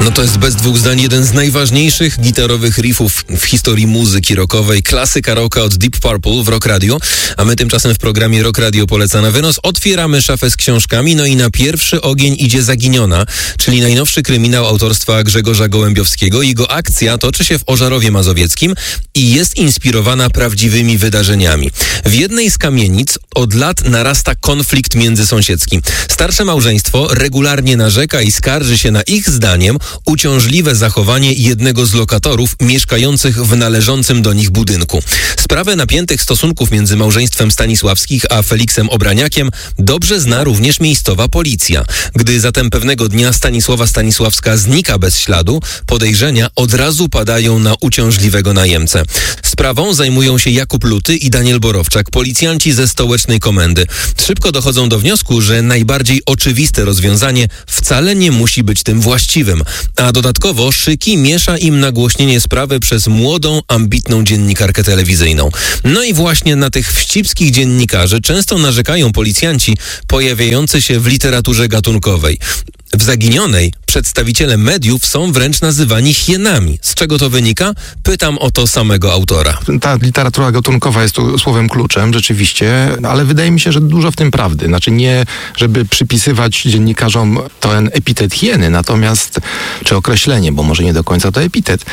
No to jest bez dwóch zdań jeden z najważniejszych gitarowych riffów w historii muzyki rockowej. Klasyka rocka od Deep Purple w Rock Radio, a my tymczasem w programie Rock Radio poleca na wynos otwieramy szafę z książkami, no i na pierwszy ogień idzie Zaginiona, czyli najnowszy kryminał autorstwa Grzegorza Gołębiowskiego. Jego akcja toczy się w Ożarowie Mazowieckim i jest inspirowana prawdziwymi wydarzeniami. W jednej z kamienic od lat narasta konflikt międzysąsiedzki. Starsze małżeństwo regularnie narzeka i skarży się na ich zdaniem uciążliwe zachowanie jednego z lokatorów mieszkających w należącym do nich budynku. Sprawę napiętych stosunków między małżeństwem Stanisławskich a Feliksem Obraniakiem dobrze zna również miejscowa policja. Gdy zatem pewnego dnia Stanisława Stanisławska znika bez śladu, podejrzenia od razu padają na uciążliwego najemcę. Sprawą zajmują się Jakub Luty i Daniel Borowczak, policjanci ze stołecznej komendy. Szybko dochodzą do wniosku, że najbardziej oczywiste rozwiązanie wcale nie musi być tym właściwym. A dodatkowo Szyki miesza im nagłośnienie sprawy przez młodą, ambitną dziennikarkę telewizyjną. No i właśnie na tych wścibskich dziennikarzy często narzekają policjanci pojawiający się w literaturze gatunkowej. W Zaginionej przedstawiciele mediów są wręcz nazywani hienami. Z czego to wynika? Pytam o to samego autora. Ta literatura gatunkowa jest tu słowem kluczem, rzeczywiście, ale wydaje mi się, że dużo w tym prawdy. Znaczy nie, żeby przypisywać dziennikarzom ten epitet hieny, natomiast, czy określenie, bo może nie do końca to epitet,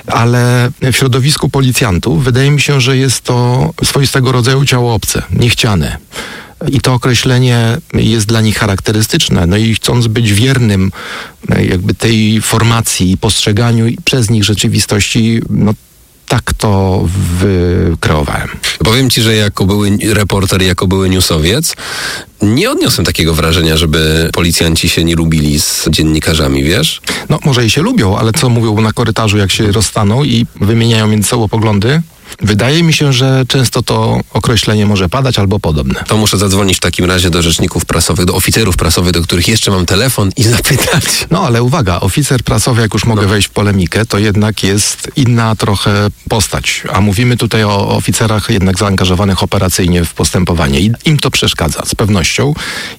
ale w środowisku policjantów wydaje mi się, że jest to swoistego rodzaju ciało obce, niechciane. I to określenie jest dla nich charakterystyczne. No i chcąc być wiernym jakby tej formacji i postrzeganiu przez nich rzeczywistości, no tak to wykreowałem. Powiem ci, że jako były reporter, jako były newsowiec, nie odniosłem takiego wrażenia, żeby policjanci się nie lubili z dziennikarzami, wiesz? No może i się lubią, ale co mówią na korytarzu, jak się rozstaną i wymieniają między sobą poglądy? Wydaje mi się, że często to określenie może padać albo podobne. To muszę zadzwonić w takim razie do rzeczników prasowych, do oficerów prasowych, do których jeszcze mam telefon i zapytać. No ale uwaga, oficer prasowy, jak już mogę wejść w polemikę, to jednak jest inna trochę postać. A mówimy tutaj o oficerach jednak zaangażowanych operacyjnie w postępowanie. I im to przeszkadza, z pewnością.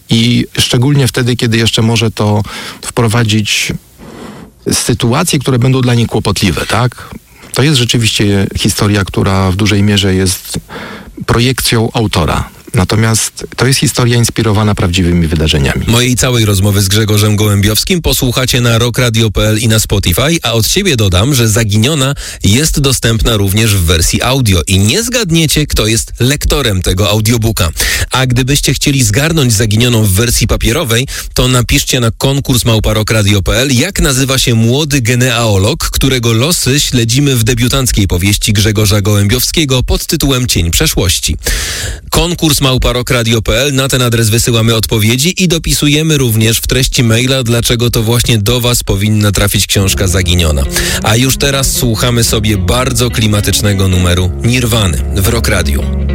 I szczególnie wtedy, kiedy jeszcze może to wprowadzić sytuacje, które będą dla nich kłopotliwe, tak? To jest rzeczywiście historia, która w dużej mierze jest projekcją autora. Natomiast to jest historia inspirowana prawdziwymi wydarzeniami. Mojej całej rozmowy z Grzegorzem Gołębiowskim posłuchacie na rockradio.pl i na Spotify, a od ciebie dodam, że Zaginiona jest dostępna również w wersji audio i nie zgadniecie, kto jest lektorem tego audiobooka. A gdybyście chcieli zgarnąć Zaginioną w wersji papierowej, to napiszcie na konkurs@rockradio.pl, jak nazywa się młody genealog, którego losy śledzimy w debiutanckiej powieści Grzegorza Gołębiowskiego pod tytułem Cień przeszłości. Konkurs@rockradio.pl, na ten adres wysyłamy odpowiedzi i dopisujemy również w treści maila, dlaczego to właśnie do was powinna trafić książka Zaginiona. A już teraz słuchamy sobie bardzo klimatycznego numeru Nirwany w Rock Radio.